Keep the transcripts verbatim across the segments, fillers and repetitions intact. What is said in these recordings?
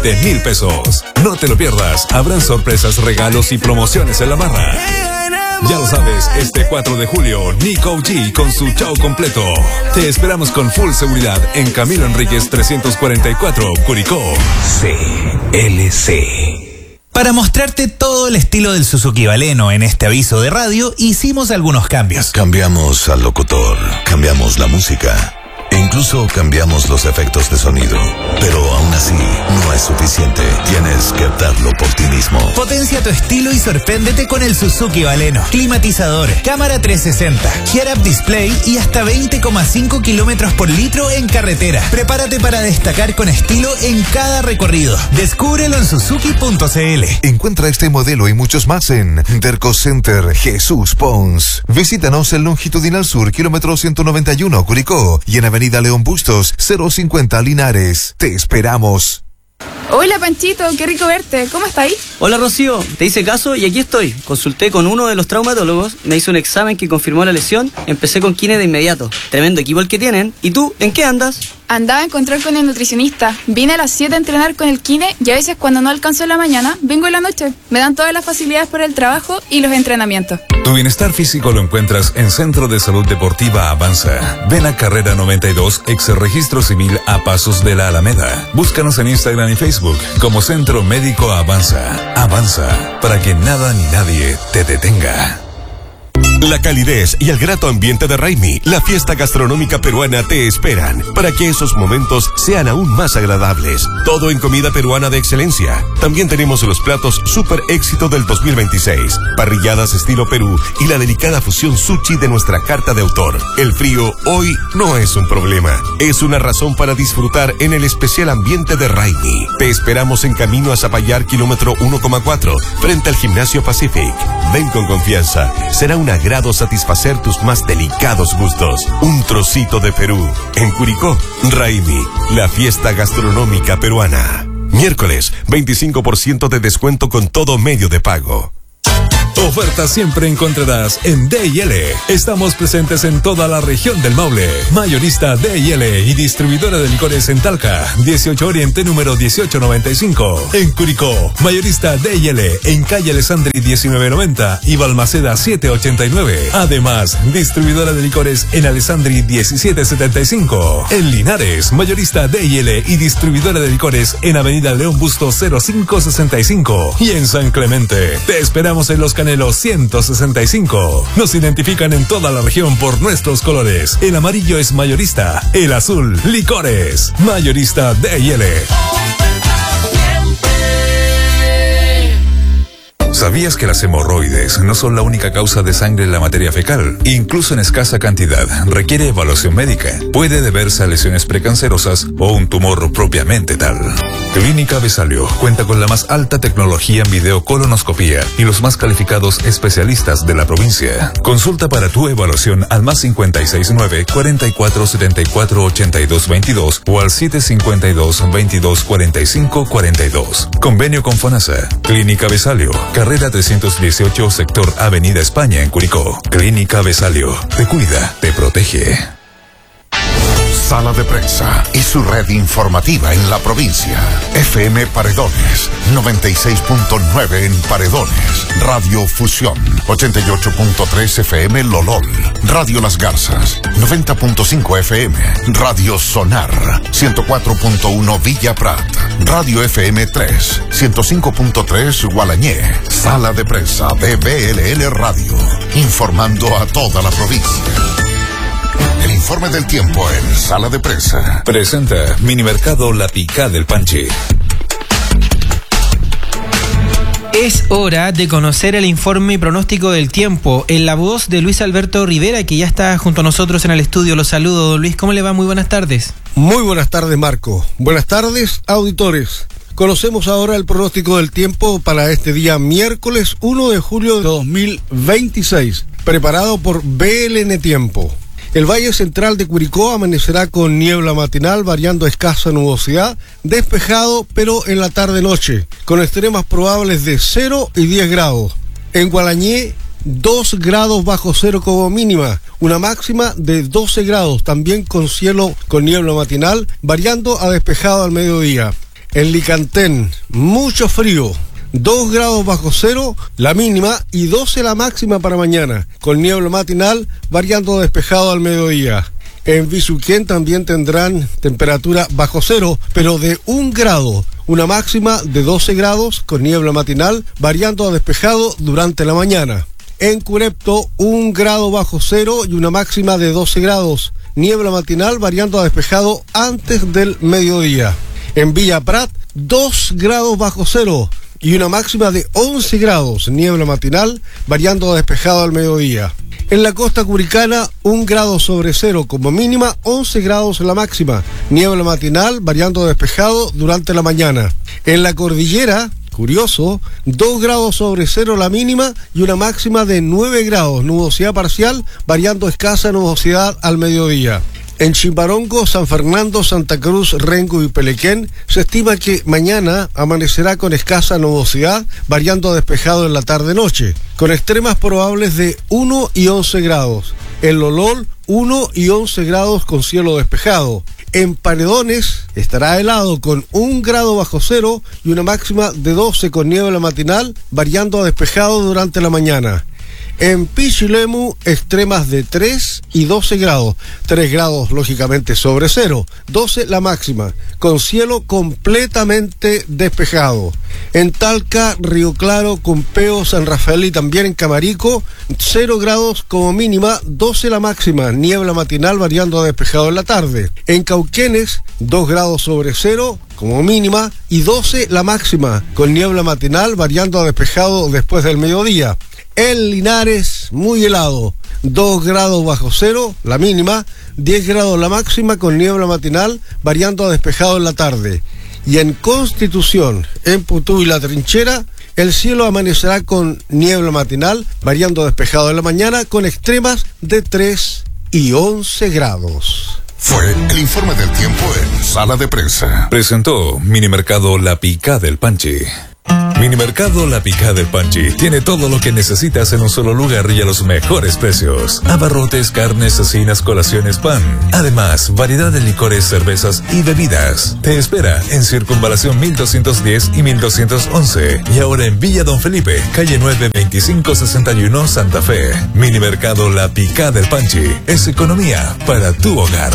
de mil pesos. No te lo pierdas, habrán sorpresas, regalos y promociones en la barra. Ya lo sabes, este cuatro de julio, Nico G con su show completo. Te esperamos con full seguridad en Camilo Enríquez trescientos cuarenta y cuatro, Curicó. C L C. Para mostrarte todo el estilo del Suzuki Baleno en este aviso de radio, hicimos algunos cambios. Cambiamos al locutor, cambiamos la música e incluso cambiamos los efectos de sonido. Pero aún así, no es suficiente. Tienes que darlo por ti mismo. Potencia tu estilo y sorpréndete con el Suzuki Baleno. Climatizador, cámara trescientos sesenta, head-up display y hasta veinte coma cinco kilómetros por litro en carretera. Prepárate para destacar con estilo en cada recorrido. Descúbrelo en suzuki punto c l. Encuentra este modelo y muchos más en Derco Center Jesús Pons. Visítanos en Longitudinal Sur, kilómetro ciento noventa y uno, Curicó, y en Avenida León Bustos, cero cincuenta, Linares. Te esperamos. Hola Panchito, qué rico verte. ¿Cómo estás ahí? Hola Rocío, te hice caso y aquí estoy. Consulté con uno de los traumatólogos, me hizo un examen que confirmó la lesión, empecé con kine de inmediato. Tremendo equipo el que tienen. ¿Y tú, en qué andas? Andaba en control con el nutricionista. Vine a las siete a entrenar con el kine y a veces cuando no alcanzo en la mañana, vengo en la noche. Me dan todas las facilidades para el trabajo y los entrenamientos. Tu bienestar físico lo encuentras en Centro de Salud Deportiva Avanza. Ven a Carrera noventa y dos, ex Registro Civil a Pasos de la Alameda. Búscanos en Instagram y Facebook como Centro Médico Avanza. Avanza, para que nada ni nadie te detenga. La calidez y el grato ambiente de Raimi, la fiesta gastronómica peruana, te esperan para que esos momentos sean aún más agradables. Todo en comida peruana de excelencia. También tenemos los platos super éxito del dos mil veintiséis, parrilladas estilo Perú y la delicada fusión sushi de nuestra carta de autor. El frío hoy no es un problema, es una razón para disfrutar en el especial ambiente de Raimi. Te esperamos en camino a Zapallar, kilómetro uno coma cuatro, frente al Gimnasio Pacific. Ven con confianza, será una grado satisfacer tus más delicados gustos. Un trocito de Perú. En Curicó, Raimi, la fiesta gastronómica peruana. Miércoles, veinticinco por ciento de descuento con todo medio de pago. Ofertas siempre encontrarás en D y L. Estamos presentes en toda la región del Maule. Mayorista D y L y distribuidora de licores en Talca, dieciocho Oriente, número dieciocho noventa y cinco. En Curicó, mayorista D y L en calle Alessandri diecinueve noventa y Balmaceda siete ochenta y nueve. Además, distribuidora de licores en Alessandri diecisiete setenta y cinco. En Linares, mayorista D y L y distribuidora de licores en Avenida León Bustos cero cinco sesenta y cinco. Y en San Clemente, te esperamos en Los Canelos ciento sesenta y cinco. Nos identifican en toda la región por nuestros colores. El amarillo es mayorista, el azul, licores. Mayorista D y L. ¿Sabías que las hemorroides no son la única causa de sangre en la materia fecal? Incluso en escasa cantidad, requiere evaluación médica. Puede deberse a lesiones precancerosas o un tumor propiamente tal. Clínica Besalio cuenta con la más alta tecnología en videocolonoscopía y los más calificados especialistas de la provincia. Consulta para tu evaluación al más cincuenta y seis nueve, cuarenta y cuatro setenta y cuatro ochenta y dos veintidós o al siete cincuenta y dos, veintidós cuarenta y cinco cuarenta y dos. Convenio con FONASA. Clínica Besalio, carrera trescientos dieciocho, sector Avenida España en Curicó. Clínica Besalio. Te cuida, te protege. Sala de Prensa y su red informativa en la provincia. F M Paredones, noventa y seis punto nueve en Paredones. Radio Fusión, ochenta y ocho punto tres F M Lolol. Radio Las Garzas, noventa punto cinco F M. Radio Sonar, ciento cuatro punto uno Villa Prat. Radio F M tres, ciento cinco punto tres Gualañé. Sala de Prensa de B L L Radio, informando a toda la provincia. El informe del tiempo en Sala de Prensa. Presenta Minimercado La Picá del Panchi. Es hora de conocer el informe y pronóstico del tiempo en la voz de Luis Alberto Rivera, que ya está junto a nosotros en el estudio. Los saludo, don Luis. ¿Cómo le va? Muy buenas tardes. Muy buenas tardes, Marco. Buenas tardes, auditores. Conocemos ahora el pronóstico del tiempo para este día miércoles uno de julio de dos mil veintiséis, preparado por B L N Tiempo. El Valle Central de Curicó amanecerá con niebla matinal, variando escasa nubosidad, despejado, pero en la tarde-noche, con extremas probables de cero y diez grados. En Gualañé, dos grados bajo cero como mínima, una máxima de doce grados, también con cielo con niebla matinal, variando a despejado al mediodía. En Licantén, mucho frío. dos grados bajo cero la mínima y doce la máxima para mañana, con niebla matinal variando despejado al mediodía. En Bisuquén también tendrán temperatura bajo cero, pero de un grado, una máxima de doce grados con niebla matinal variando a despejado durante la mañana. En Curepto, un grado bajo cero y una máxima de doce grados, niebla matinal variando a despejado antes del mediodía. En Villa Prat, dos grados bajo cero y una máxima de once grados, niebla matinal variando a despejado al mediodía. En la costa curicana, un grado sobre cero como mínima, once grados la máxima, niebla matinal variando a despejado durante la mañana. En la cordillera, curioso, dos grados sobre cero la mínima y una máxima de nueve grados, nubosidad parcial variando escasa nubosidad al mediodía. En Chimbarongo, San Fernando, Santa Cruz, Rengo y Pelequén, se estima que mañana amanecerá con escasa nubosidad, variando a despejado en la tarde-noche, con extremas probables de uno y once grados. En Lolol, uno y once grados con cielo despejado. En Paredones estará helado con un grado bajo cero y una máxima de doce con niebla matinal, variando a despejado durante la mañana. En Pichilemu, extremas de tres y doce grados, tres grados lógicamente sobre cero, doce la máxima, con cielo completamente despejado. En Talca, Río Claro, Cumpeo, San Rafael y también en Camarico, cero grados como mínima, doce la máxima, niebla matinal variando a despejado en la tarde. En Cauquenes, dos grados sobre cero como mínima y doce la máxima, con niebla matinal variando a despejado después del mediodía. En Linares, muy helado, dos grados bajo cero, la mínima, diez grados la máxima, con niebla matinal, variando a despejado en la tarde. Y en Constitución, en Putú y La Trinchera, el cielo amanecerá con niebla matinal, variando a despejado en la mañana, con extremas de tres y once grados. Fue el informe del tiempo en Sala de Prensa. Presentó Minimercado La Picá del Panchi. Minimercado La Picá del Panchi tiene todo lo que necesitas en un solo lugar y a los mejores precios. Abarrotes, carnes, cecinas, colaciones, pan. Además, variedad de licores, cervezas y bebidas. Te espera en Circunvalación mil doscientos diez y mil doscientos once. Y ahora en Villa Don Felipe, calle nueve veinticinco sesenta y uno, Santa Fe. Minimercado La Picá del Panchi es economía para tu hogar.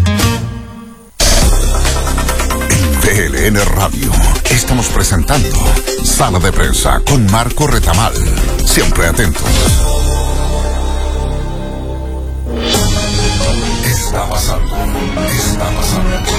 P L N Radio. Estamos presentando Sala de Prensa con Marco Retamal. Siempre atentos. Está pasando. Está pasando.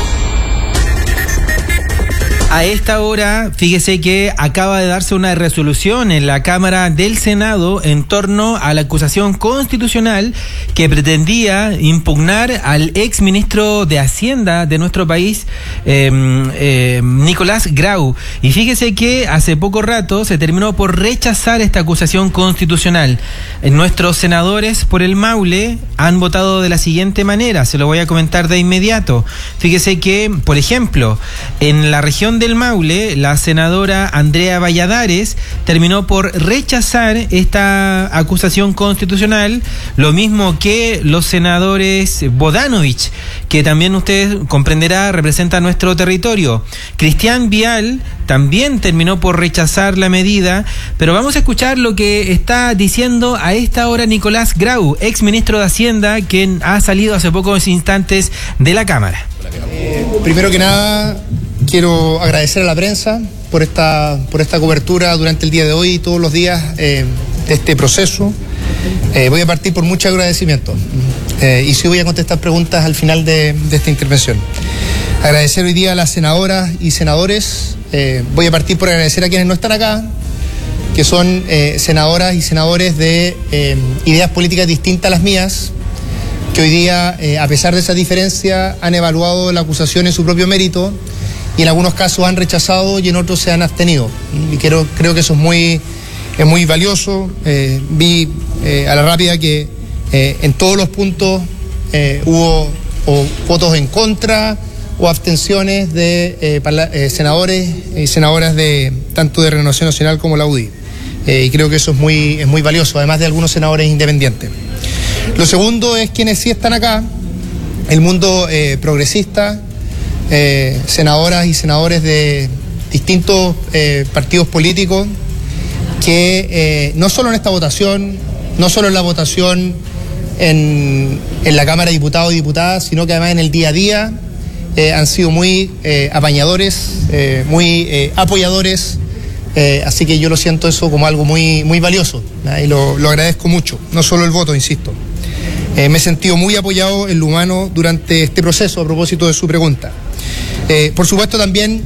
A esta hora, fíjese que acaba de darse una resolución en la Cámara del Senado en torno a la acusación constitucional que pretendía impugnar al ex ministro de Hacienda de nuestro país, eh, eh, Nicolás Grau. Y fíjese que hace poco rato se terminó por rechazar esta acusación constitucional. Nuestros senadores por el Maule han votado de la siguiente manera, se lo voy a comentar de inmediato. Fíjese que, por ejemplo, en la región del Maule, la senadora Andrea Valladares terminó por rechazar esta acusación constitucional, lo mismo que los senadores Bodanovich, que también usted comprenderá representa nuestro territorio. Cristian Vial también terminó por rechazar la medida, pero vamos a escuchar lo que está diciendo a esta hora Nicolás Grau, ex ministro de Hacienda, quien ha salido hace pocos instantes de la Cámara. Eh, primero que nada, quiero agradecer a la prensa por esta, por esta cobertura durante el día de hoy y todos los días eh, de este proceso. Eh, voy a partir por mucho agradecimiento eh, y sí voy a contestar preguntas al final de, de esta intervención. Agradecer hoy día a las senadoras y senadores. Eh, voy a partir por agradecer a quienes no están acá, que son eh, senadoras y senadores de eh, ideas políticas distintas a las mías, que hoy día, eh, a pesar de esa diferencia, han evaluado la acusación en su propio mérito y en algunos casos han rechazado y en otros se han abstenido. Y creo, creo que eso es muy, es muy valioso. Eh, vi eh, a la rápida que eh, en todos los puntos eh, hubo o votos en contra o abstenciones de eh, parla, eh, senadores y senadoras de tanto de Renovación Nacional como la U D I. Eh, y creo que eso es muy, es muy valioso, además de algunos senadores independientes. Lo segundo es quienes sí están acá, el mundo eh, progresista, eh, senadoras y senadores de distintos eh, partidos políticos que eh, no solo en esta votación, no solo en la votación en, en la Cámara de Diputados y Diputadas, sino que además en el día a día eh, han sido muy eh, apañadores, eh, muy eh, apoyadores, eh, así que yo lo siento eso como algo muy, muy valioso, ¿no? Y lo, lo agradezco mucho, no solo el voto, insisto. Eh, me he sentido muy apoyado en lo humano durante este proceso, a propósito de su pregunta. Eh, por supuesto también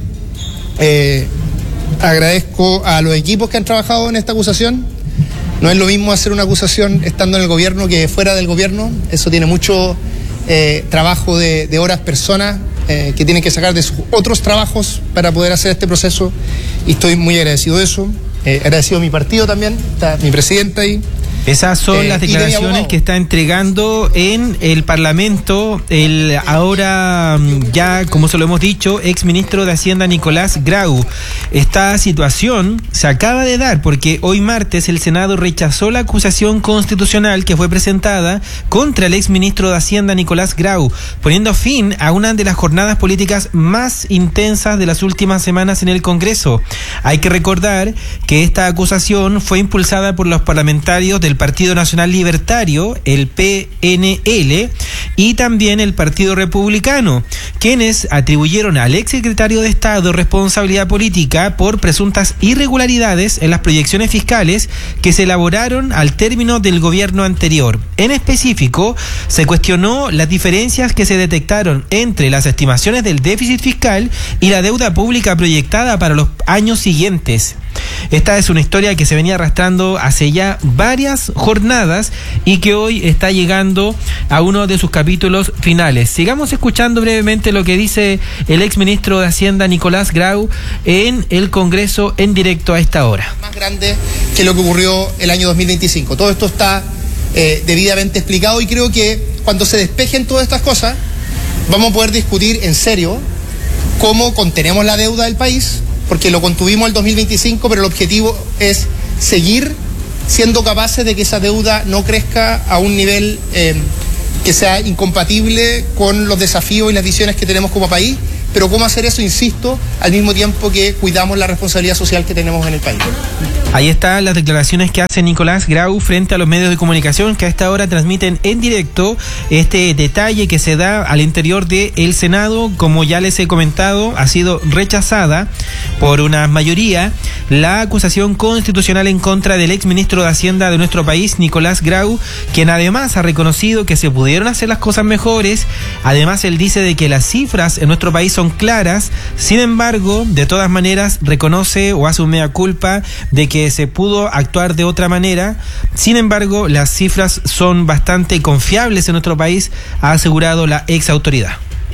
eh, agradezco a los equipos que han trabajado en esta acusación. No es lo mismo hacer una acusación estando en el gobierno que fuera del gobierno. Eso tiene mucho eh, trabajo de, de horas personas eh, que tienen que sacar de sus otros trabajos para poder hacer este proceso. Y estoy muy agradecido de eso. Eh, agradecido a mi partido también, está mi presidenta ahí. Esas son eh, las declaraciones que está entregando en el Parlamento el ahora ya, como se lo hemos dicho, ex ministro de Hacienda Nicolás Grau. Esta situación se acaba de dar porque hoy martes el Senado rechazó la acusación constitucional que fue presentada contra el ex ministro de Hacienda Nicolás Grau, poniendo fin a una de las jornadas políticas más intensas de las últimas semanas en el Congreso. Hay que recordar que esta acusación fue impulsada por los parlamentarios del Partido Nacional Libertario, el P N L, y también el Partido Republicano, quienes atribuyeron al exsecretario de Estado responsabilidad política por presuntas irregularidades en las proyecciones fiscales que se elaboraron al término del gobierno anterior. En específico, se cuestionó las diferencias que se detectaron entre las estimaciones del déficit fiscal y la deuda pública proyectada para los años siguientes. Esta es una historia que se venía arrastrando hace ya varias jornadas y que hoy está llegando a uno de sus capítulos finales. Sigamos escuchando brevemente lo que dice el exministro de Hacienda Nicolás Grau en el Congreso en directo a esta hora. Más grande que lo que ocurrió el año dos mil veinticinco. Todo esto está eh, debidamente explicado y creo que cuando se despejen todas estas cosas vamos a poder discutir en serio cómo contenemos la deuda del país, porque lo contuvimos el dos mil veinticinco, pero el objetivo es seguir siendo capaces de que esa deuda no crezca a un nivel eh, que sea incompatible con los desafíos y las visiones que tenemos como país, pero cómo hacer eso, insisto, al mismo tiempo que cuidamos la responsabilidad social que tenemos en el país. Ahí están las declaraciones que hace Nicolás Grau frente a los medios de comunicación que a esta hora transmiten en directo este detalle que se da al interior del Senado. Como ya les he comentado, ha sido rechazada por una mayoría la acusación constitucional en contra del exministro de Hacienda de nuestro país, Nicolás Grau, quien además ha reconocido que se pudieron hacer las cosas mejores. Además, él dice de que las cifras en nuestro país son claras. Sin embargo, de todas maneras, reconoce o hace un mea culpa de que se pudo actuar de otra manera. Sin embargo, las cifras son bastante confiables en nuestro país, ha asegurado la ex autoridad.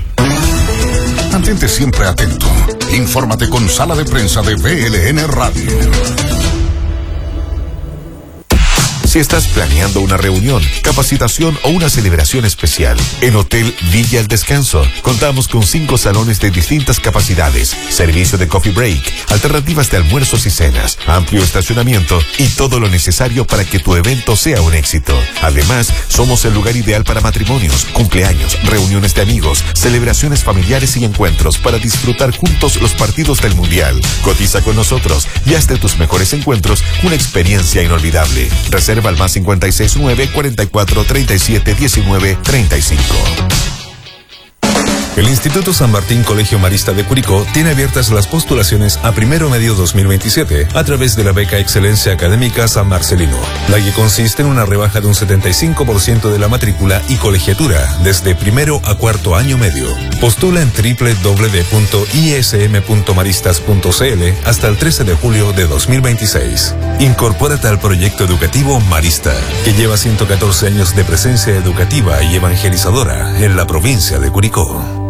Mantente siempre atento. Infórmate con Sala de Prensa de B L N Radio. Si estás planeando una reunión, capacitación o una celebración especial, en Hotel Villa El Descanso contamos con cinco salones de distintas capacidades, servicio de coffee break, alternativas de almuerzos y cenas, amplio estacionamiento y todo lo necesario para que tu evento sea un éxito. Además, somos el lugar ideal para matrimonios, cumpleaños, reuniones de amigos, celebraciones familiares y encuentros para disfrutar juntos los partidos del Mundial. Cotiza con nosotros y haz de tus mejores encuentros una experiencia inolvidable. Reserva al más cincuenta y seis nueve, cuarenta y cuatro, treinta y siete, diecinueve, treinta y cinco. El Instituto San Martín Colegio Marista de Curicó tiene abiertas las postulaciones a primero medio dos mil veintisiete a través de la beca Excelencia Académica San Marcelino, la que consiste en una rebaja de un setenta y cinco por ciento de la matrícula y colegiatura desde primero a cuarto año medio. Postula en doble u doble u doble u punto i s m punto maristas punto c l hasta el trece de julio de dos mil veintiséis. Incorpórate al proyecto educativo Marista, que lleva ciento catorce años de presencia educativa y evangelizadora en la provincia de Curicó.